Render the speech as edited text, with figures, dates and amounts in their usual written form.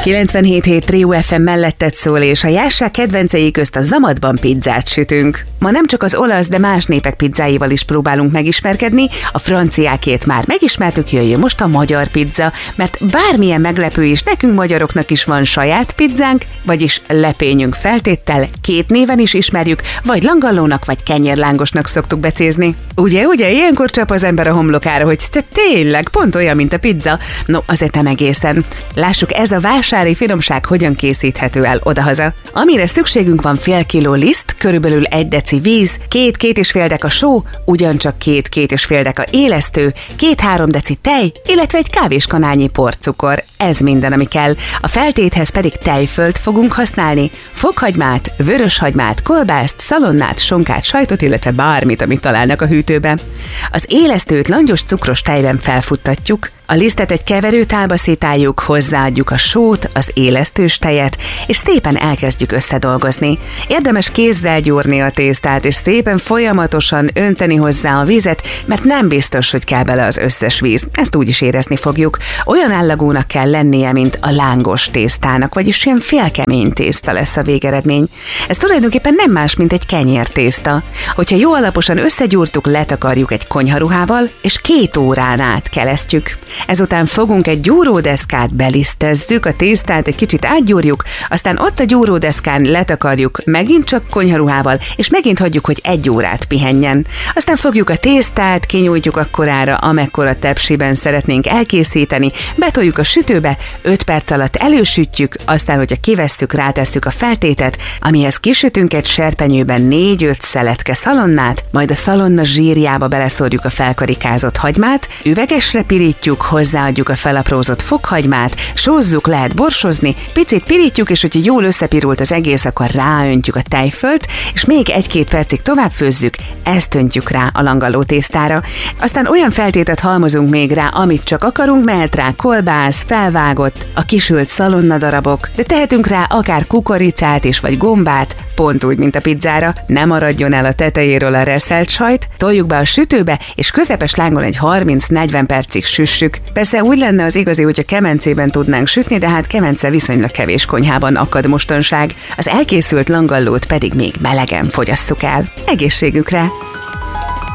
97.7 Trio FM melletted szól, és a Jássák kedvencei közt a Zamatban pizzát sütünk. Ma nem csak az olasz, de más népek pizzáival is próbálunk megismerkedni, a franciákét már megismertük, jöjjön most a magyar pizza, mert bármilyen meglepő is, nekünk magyaroknak is van saját pizzánk, vagyis lepényünk feltéttel, két néven is ismerjük, vagy langallónak, vagy kenyérlángosnak szoktuk becézni. Ugye, ilyenkor csap az ember a homlokára, hogy te tényleg pont olyan, mint a pizza. No, azért nem egészen. Lássuk, ez a vásári finomság hogyan készíthető el odahaza. Amire szükségünk van: fél kiló liszt, körülbelül 1 deci víz, 2-2,5 deka só, ugyancsak 2-2,5 deka élesztő, 2-3 deci tej, illetve egy kávéskanálnyi porcukor. Ez minden, ami kell. A feltéthez pedig tejfölt fogunk használni, fokhagymát, vöröshagymát, kolbászt, szalonnát, sonkát, sajtot, illetve bármit, amit találnak a hűtőben. Az élesztőt langyos cukros tejben felfuttatjuk, a lisztet egy keverőtálba szétáljuk, hozzáadjuk a sót, az élesztős tejet, és szépen elkezdjük összedolgozni. Érdemes kézzel gyúrni a tésztát, és szépen folyamatosan önteni hozzá a vízet, mert nem biztos, hogy kell bele az összes víz. Ezt úgy is érezni fogjuk. Olyan állagúnak kell lennie, mint a lángos tésztának, vagyis ilyen félkemény tészta lesz a végeredmény. Ez tulajdonképpen nem más, mint egy kenyértészta. Hogyha jó alaposan összegyúrtuk, letakarjuk egy konyharuhával, és 2 órán át kelesztjük. Ezután fogunk egy gyúródeszkát, belisztezzük, a tésztát egy kicsit átgyúrjuk, aztán ott a gyúródeszkán letakarjuk megint csak konyharuhával, és megint hagyjuk, hogy 1 órát pihenjen. Aztán fogjuk a tésztát, kinyújtjuk akkorára, amekkora tepsiben szeretnénk elkészíteni, betoljuk a sütőbe, 5 perc alatt elősütjük, aztán, hogyha kivesszük, rátesszük a feltétet, amihez kisütünk egy serpenyőben 4-5 szeletke szalonnát, majd a szalonna zsírjába beleszórjuk a felkarikázott hagymát, üvegesre pirítjuk, hozzáadjuk a felaprózott fokhagymát, sózzuk, lehet borsozni, picit pirítjuk, és hogyha jól összepirult az egész, akkor ráöntjük a tejfölt, és még 1-2 percig tovább főzzük, ezt öntjük rá a langalló tésztára. Aztán olyan feltétet halmozunk még rá, amit csak akarunk, mehet rá kolbász, felvágott, a kisült szalonnadarabok, de tehetünk rá akár kukoricát is, vagy gombát, pont úgy, mint a pizzára. Nem maradjon el a tetejéről a reszelt sajt, toljuk be a sütőbe, és közepes lángon egy 30-40 percig süssük. Persze úgy lenne az igazi, hogyha kemencében tudnánk sütni, de hát kemence viszonylag kevés konyhában akad mostanság. Az elkészült langallót pedig még melegen fogyasszuk el. Egészségükre!